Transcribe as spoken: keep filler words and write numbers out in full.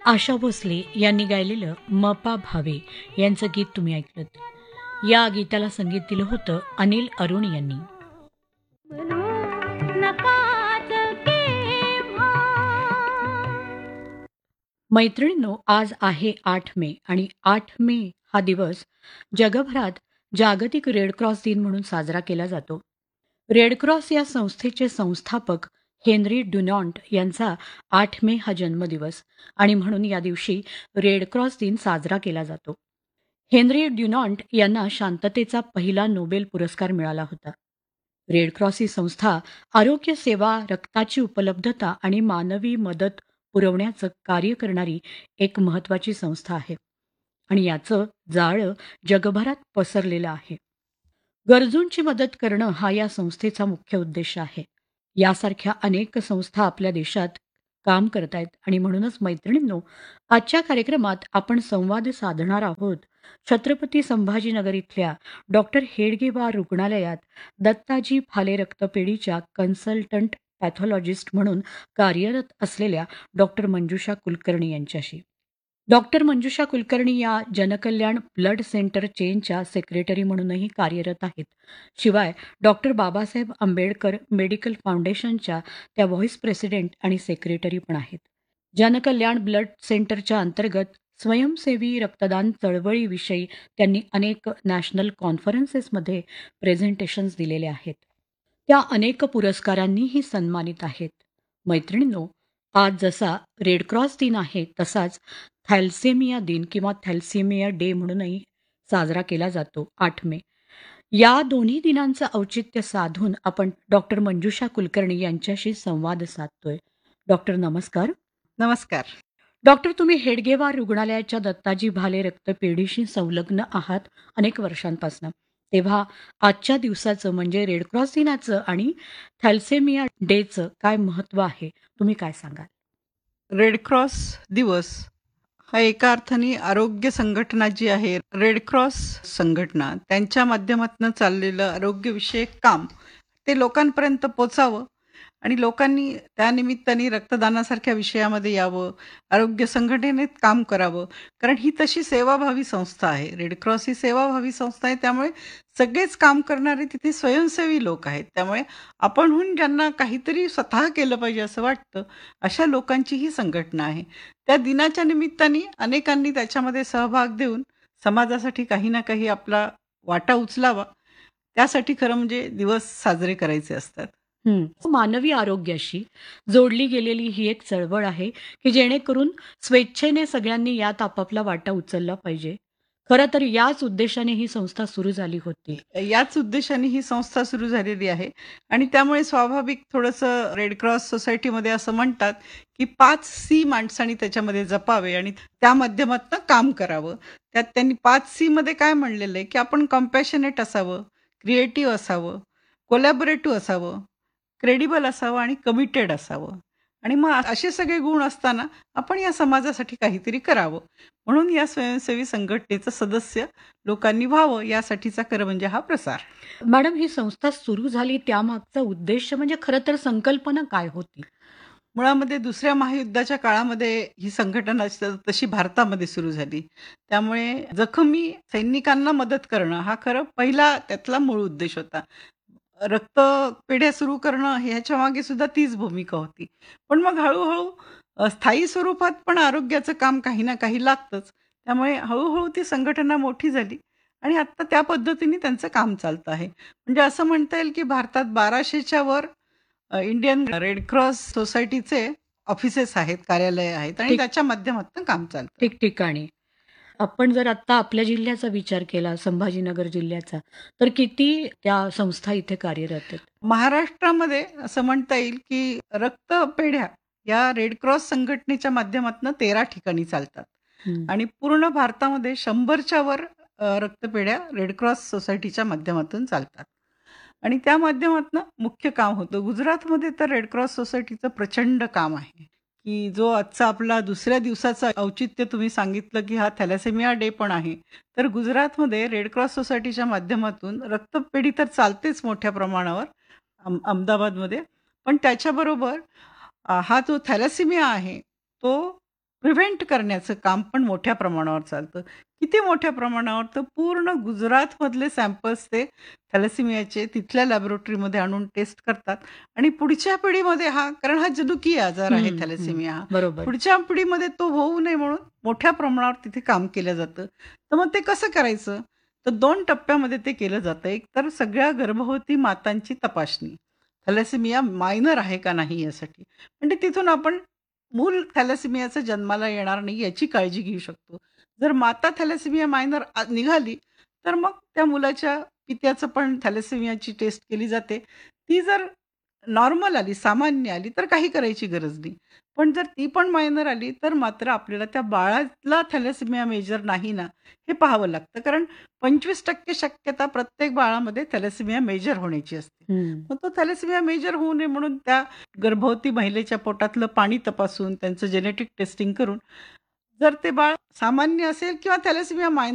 आशा भोसले यांनी गायलेलं मपा भावे यांचं गीत तुम्ही ऐकलं. या गीताला संगीत दिलं होतं अनिल अरुण यांनी. मैत्रिणींनो, आज आहे आठ मे आणि आठ मे हा दिवस जगभरात जागतिक रेड क्रॉस दिन म्हणून साजरा केला जातो. रेड क्रॉस या संस्थेचे संस्थापक हेनरी ड्युनॉन्ट यांचा आठ मे हा जन्मदिवस आणि म्हणून या दिवशी रेड क्रॉस दिन साजरा केला जातो. हेनरी ड्युनॉन्ट यांना शांततेचा पहिला नोबेल पुरस्कार मिळाला होता. रेड क्रॉस ही संस्था आरोग्य सेवा, रक्ताची उपलब्धता आणि मानवी मदत पुरवण्याचं कार्य करणारी एक महत्त्वाची संस्था आहे आणि याचं जाळं जगभरात पसरलेलं आहे. गरजूंची मदत करणं हा या संस्थेचा मुख्य उद्देश आहे. यासारख्या अनेक संस्था आपल्या देशात काम करत आहेत आणि म्हणूनच मैत्रिणींनो, आजच्या कार्यक्रमात आपण संवाद साधणार आहोत छत्रपती संभाजीनगर इथल्या डॉक्टर हेडगेवार रुग्णालयात दत्ताजी भाले रक्तपेढीच्या कन्सल्टंट पॅथॉलॉजिस्ट म्हणून कार्यरत असलेल्या डॉक्टर मंजुषा कुलकर्णी यांच्याशी. डॉक्टर मंजुषा कुलकर्णी या जनकल्याण ब्लड सेंटर चेनच्या सेक्रेटरी म्हणूनही कार्यरत आहेत. शिवाय डॉक्टर बाबासाहेब आंबेडकर मेडिकल फाउंडेशनच्या त्या व्हाईस प्रेसिडेंट आणि सेक्रेटरी पण आहेत. जनकल्याण ब्लड सेंटरच्या अंतर्गत स्वयंसेवी रक्तदान चळवळीविषयी त्यांनी अनेक नॅशनल कॉन्फरन्सेसमध्ये प्रेझेंटेशन्स दिलेले आहेत. त्या अनेक पुरस्कारांनीही सन्मानित आहेत. मैत्रिणींनो, आज जसा रेड क्रॉस दिन आहे तसाच थॅल्सेमिया दिन किंवा थॅल्सेमिया डे म्हणूनही साजरा केला जातो आठ मे. या दोन्ही दिनांचं औचित्य साधून आपण डॉक्टर मंजुषा कुलकर्णी यांच्याशी संवाद साधतोय. डॉक्टर नमस्कार. नमस्कार. डॉक्टर, तुम्ही हेडगेवार रुग्णालयाच्या दत्ताजी भाले रक्तपेढीशी संलग्न आहात अनेक वर्षांपासून. तेव्हा आजच्या दिवसाचं म्हणजे रेड क्रॉस दिनाचं आणि थॅल्सेमिया डेचं काय महत्त्व आहे, तुम्ही काय सांगाल? रेड क्रॉस दिवस हा एका अर्थाने आरोग्य संघटना जी आहे, रेड क्रॉस संघटना, त्यांच्या माध्यमातून चाललेलं आरोग्यविषयक काम ते लोकांपर्यंत पोचावं आणि लोकांनी त्यानिमित्ताने रक्तदानासारख्या विषयामध्ये यावं, आरोग्य संघटनेत काम करावं. कारण ही तशी सेवाभावी संस्था आहे. रेड क्रॉस ही सेवाभावी संस्था आहे. त्यामुळे सगळेच काम करणारे तिथे स्वयंसेवी लोक आहेत. त्यामुळे आपणहून ज्यांना काहीतरी स्वतः केलं पाहिजे असं वाटतं, अशा लोकांची ही संघटना आहे. त्या दिनाच्या निमित्ताने अनेकांनी त्याच्यामध्ये सहभाग देऊन समाजासाठी काही ना काही आपला वाटा उचलावा, त्यासाठी खरं म्हणजे दिवस साजरे करायचे असतात. हं. मानवी आरोग्याशी जोडली गेलेली ही एक चळवळ आहे की जेणेकरून स्वेच्छेने सगळ्यांनी यात आपापला वाटा उचलला पाहिजे. खरं तर याच उद्देशाने ही संस्था सुरू झाली होती. याच उद्देशाने ही संस्था सुरू झालेली आहे आणि त्यामुळे स्वाभाविक थोडंसं रेड क्रॉस सोसायटीमध्ये असं म्हणतात की पाच सी माणसांनी त्याच्यामध्ये जपावे आणि त्या माध्यमातून काम करावं. त्यात त्यांनी पाच सी मध्ये काय म्हणलेलं आहे की आपण कॉम्पॅशनेट असावं, क्रिएटिव्ह असावं, कोलॅबोरेटिव्ह असावं, क्रेडिबल असावं आणि कमिटेड असावं. आणि मग असे सगळे गुण असताना आपण या समाजासाठी काहीतरी करावं, म्हणून या स्वयंसेवी संघटनेचं सदस्य लोकांनी व्हावं, यासाठीचा खरं म्हणजे हा प्रसार. मॅडम, ही संस्था सुरू झाली त्यामागचा उद्देश म्हणजे खरं तर संकल्पना काय होती? मुळामध्ये दुसऱ्या महायुद्धाच्या काळामध्ये ही संघटना तशी भारतामध्ये सुरू झाली. त्यामुळे जखमी सैनिकांना मदत करणं हा खरं पहिला त्यातला मूळ उद्देश होता. रक्तपेढ्या सुरू करणं ह्याच्या मागे सुद्धा तीच भूमिका होती. पण मग हळूहळू अ, स्थायी स्वरूपात पण आरोग्याचं काम काही ना काही लागतंच. त्यामुळे हळूहळू ती संघटना मोठी झाली आणि आता त्या पद्धतीने त्यांचं काम चालतं आहे. म्हणजे असं म्हणता येईल की भारतात बाराशेच्या वर अ, इंडियन रेड क्रॉस सोसायटीचे ऑफिसेस आहेत, कार्यालय आहेत आणि ठीक. त्याच्या माध्यमातून काम चालतं. ठिकठिकाणी. आपण जर आता आपल्या जिल्ह्याचा विचार केला, संभाजीनगर जिल्ह्याचा, तर किती त्या संस्था इथे कार्यरत आहेत? महाराष्ट्रामध्ये असं म्हणता येईल की रक्तपेढ्या या रेड क्रॉस संघटनेच्या माध्यमातून तेरा ठिकाणी चालतात हं. आणि पूर्ण भारतामध्ये शंभरच्या वर अ, रक्तपेढ्या रेड क्रॉस सोसायटीच्या माध्यमातून चालतात आणि त्या माध्यमातून मुख्य काम होतं. गुजरातमध्ये तर रेड क्रॉस सोसायटीचं प्रचंड काम आहे की जो आजचा आपला दुसऱ्या दिवसाचं औचित्य तुम्ही सांगितलं की हा थॅलेसेमिया डे पण आहे. तर गुजरातमध्ये रेड क्रॉस सोसायटीच्या माध्यमातून रक्तपेढी तर चालतेच मोठ्या प्रमाणावर अम अहमदाबादमध्ये. पण त्याच्याबरोबर अ, हा जो थॅलेसेमिया आहे तो प्रिव्हेंट करण्याचं काम पण मोठ्या प्रमाणावर चालतं. किती मोठ्या प्रमाणावर? तर पूर्ण गुजरातमधले सॅम्पल्स ते थॅलेसेमियाचे तिथल्या लॅबोरेटरीमध्ये आणून टेस्ट करतात आणि पुढच्या पिढीमध्ये हा, कारण हा जनुकीय आजार आहे हं, हं. थॅलेसेमिया हा. बरोबर. पुढच्या पिढीमध्ये तो होऊ नये म्हणून मोठ्या प्रमाणावर तिथे काम केलं जातं. तर मग ते कसं करायचं? तर दोन टप्प्यामध्ये ते केलं जातं. एक तर सगळ्या गर्भवती मातांची तपासणी. थॅलेसेमिया मायनर आहे का नाही यासाठी. म्हणजे तिथून आपण मूल थॅलेसेमियाचं जन्माला येणार नाही याची काळजी घेऊ शकतो. जर माता थॅलेसेमिया मायनर आ निघाली, तर मग त्या मुलाच्या पित्याचं पण थॅलेसेमियाची टेस्ट केली जाते. ती जर नॉर्मल आली, सामान्य आली, तर काही करायची गरज नाही. पण जर ती पण मायनर आली, तर मात्र आपल्याला त्या बाळाला थॅलेसेमिया मेजर नाही ना, हे पाहावं लागतं. कारण पंचवीस टक्के शक्यता प्रत्येक बाळामध्ये थॅलेसेमिया मेजर होण्याची असते. हं. मग तो थॅलेसेमिया मेजर होऊ नये म्हणून त्या गर्भवती महिलेच्या पोटातलं पाणी तपासून, त्यांचं जेनेटिक टेस्टिंग करून, जर ते बाळ सामान्य असेल किंवा थॅलेसेमिया मायनर